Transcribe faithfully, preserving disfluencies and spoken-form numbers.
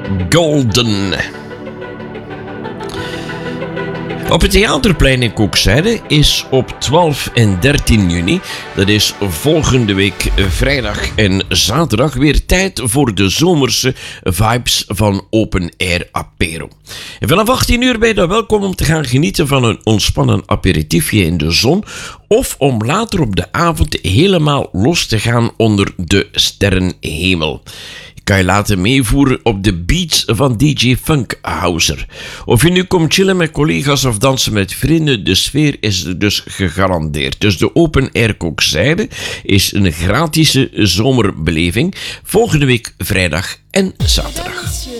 Golden. Op het Theaterplein in Kookzijde is op twaalf en dertien juni, dat is volgende week vrijdag en zaterdag, weer tijd voor de zomerse vibes van Open Air Apero. En vanaf achttien uur ben je dan welkom om te gaan genieten van een ontspannen aperitiefje in de zon, of om later op de avond helemaal los te gaan onder de sterrenhemel. Kan je laten meevoeren op de beats van D J Funkhauser. Of je nu komt chillen met collega's of dansen met vrienden, de sfeer is dus gegarandeerd. Dus de Open Air Kookzijde is een gratis zomerbeleving volgende week vrijdag en zaterdag.